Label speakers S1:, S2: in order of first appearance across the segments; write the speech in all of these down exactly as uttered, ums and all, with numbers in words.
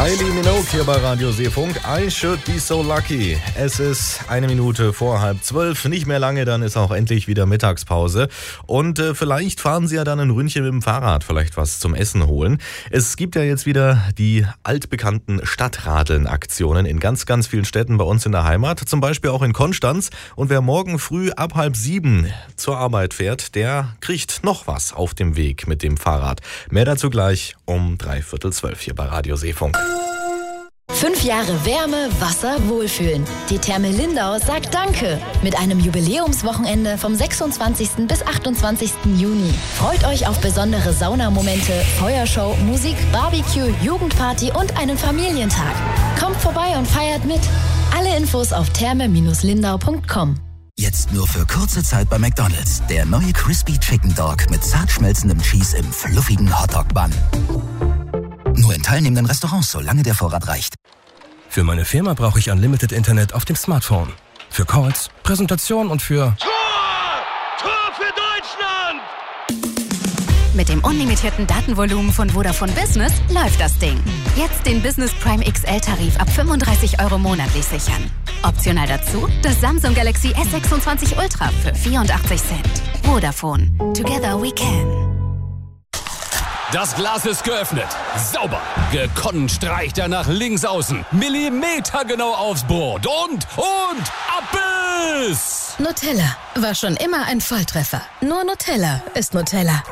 S1: Kylie Minogue hier bei Radio Seefunk. I should be so lucky. Es ist eine Minute vor halb zwölf. Nicht mehr lange, dann ist auch endlich wieder Mittagspause. Und äh, vielleicht fahren Sie ja dann ein Ründchen mit dem Fahrrad, vielleicht was zum Essen holen. Es gibt ja jetzt wieder die altbekannten Stadtradeln-Aktionen in ganz, ganz vielen Städten bei uns in der Heimat. Zum Beispiel auch in Konstanz. Und wer morgen früh ab halb sieben zur Arbeit fährt, der kriegt noch was auf dem Weg mit dem Fahrrad. Mehr dazu gleich um dreiviertel zwölf hier bei Radio Seefunk.
S2: Fünf Jahre Wärme, Wasser, Wohlfühlen. Die Therme Lindau sagt Danke. Mit einem Jubiläumswochenende vom sechsundzwanzigsten bis achtundzwanzigsten Juni. Freut euch auf besondere Saunamomente, Feuershow, Musik, Barbecue, Jugendparty und einen Familientag. Kommt vorbei und feiert mit. Alle Infos auf therme Bindestrich lindau Punkt com.
S3: Jetzt nur für kurze Zeit bei McDonald's. Der neue Crispy Chicken Dog mit zart schmelzendem Cheese im fluffigen Hotdog-Bun. Nur in teilnehmenden Restaurants, solange der Vorrat reicht.
S4: Für meine Firma brauche ich Unlimited Internet auf dem Smartphone. Für Calls, Präsentation und für...
S5: Tor! Tor für Deutschland!
S6: Mit dem unlimitierten Datenvolumen von Vodafone Business läuft das Ding. Jetzt den Business Prime X L-Tarif ab fünfunddreißig Euro monatlich sichern. Optional dazu das Samsung Galaxy S sechsundzwanzig Ultra für vierundachtzig Cent. Vodafone. Together we can.
S7: Das Glas ist geöffnet. Sauber. Gekonnt streicht er nach links außen. Millimetergenau aufs Brot. Und, und, Abbiss!
S8: Nutella war schon immer ein Volltreffer. Nur Nutella ist Nutella.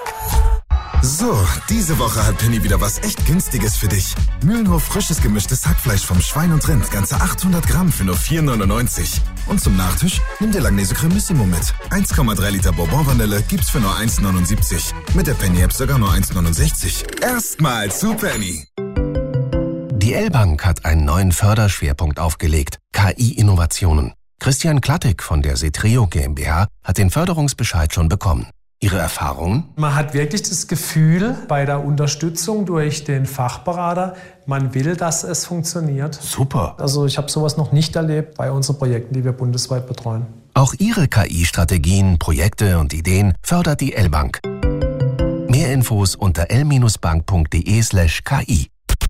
S9: So, diese Woche hat Penny wieder was echt Günstiges für dich. Mühlenhof frisches gemischtes Hackfleisch vom Schwein und Rind. Ganze achthundert Gramm für nur vier neunundneunzig. Und zum Nachtisch nimm dir Langnese Cremissimo mit. eins Komma drei Liter Bourbon-Vanille gibt's für nur eins neunundsiebzig. Mit der Penny-App sogar nur eins neunundsechzig. Erstmal zu Penny.
S10: Die L-Bank hat einen neuen Förderschwerpunkt aufgelegt. K I-Innovationen. Christian Klattek von der Setreo GmbH hat den Förderungsbescheid schon bekommen. Ihre Erfahrungen?
S11: Man hat wirklich das Gefühl bei der Unterstützung durch den Fachberater, man will, dass es funktioniert.
S10: Super.
S11: Also ich habe sowas noch nicht erlebt bei unseren Projekten, die wir bundesweit betreuen.
S10: Auch Ihre K I-Strategien, Projekte und Ideen fördert die L-Bank. Mehr Infos unter l bank punkt de slash k i.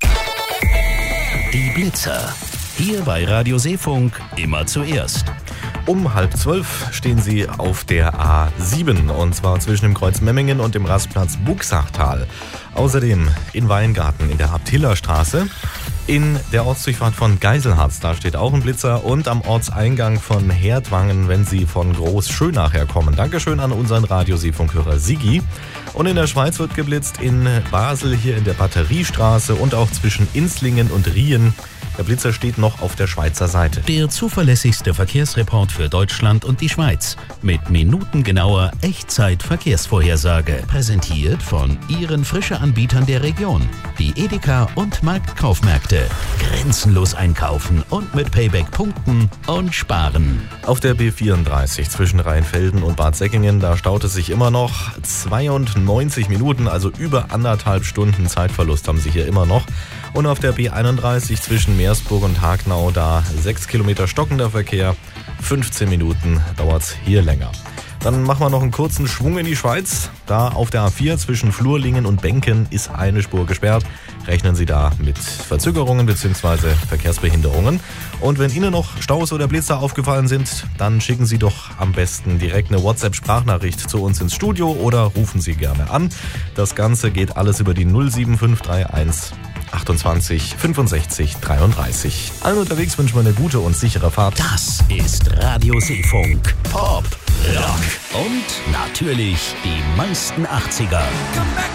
S12: Die Blitzer. Hier bei Radio Seefunk immer zuerst.
S1: Um halb zwölf stehen Sie auf der A sieben, und zwar zwischen dem Kreuz Memmingen und dem Rastplatz Buxachtal. Außerdem in Weingarten in der Abthillerstraße, in der Ortsdurchfahrt von Geiselharz, da steht auch ein Blitzer, und am Ortseingang von Herdwangen, wenn Sie von Groß-Schönach herkommen. Dankeschön an unseren Radioseefunkhörer Sigi. Und in der Schweiz wird geblitzt in Basel, hier in der Batteriestraße und auch zwischen Inslingen und Rien. Der Blitzer steht noch auf der Schweizer Seite.
S12: Der zuverlässigste Verkehrsreport für Deutschland und die Schweiz. Mit minutengenauer Echtzeit-Verkehrsvorhersage. Präsentiert von Ihren Frische-Anbietern der Region. Die Edeka und Marktkaufmärkte. Grenzenlos einkaufen und mit Payback punkten und sparen.
S1: Auf der B vierunddreißig zwischen Rheinfelden und Bad Säckingen, da staut es sich immer noch. zweiundneunzig Minuten, also über anderthalb Stunden Zeitverlust haben Sie hier immer noch. Und auf der B einunddreißig zwischen Meersburg und Hagnau, da sechs Kilometer stockender Verkehr, fünfzehn Minuten dauert es hier länger. Dann machen wir noch einen kurzen Schwung in die Schweiz. Da auf der A vier zwischen Flurlingen und Benken ist eine Spur gesperrt. Rechnen Sie da mit Verzögerungen bzw. Verkehrsbehinderungen. Und wenn Ihnen noch Staus oder Blitzer aufgefallen sind, dann schicken Sie doch am besten direkt eine WhatsApp-Sprachnachricht zu uns ins Studio oder rufen Sie gerne an. Das Ganze geht alles über die null sieben fünf drei eins achtundzwanzig fünfundsechzig dreiunddreißig. Allen unterwegs wünschen wir eine gute und sichere Fahrt.
S12: Das ist Radio Seefunk. Pop, Rock und natürlich die meisten achtziger.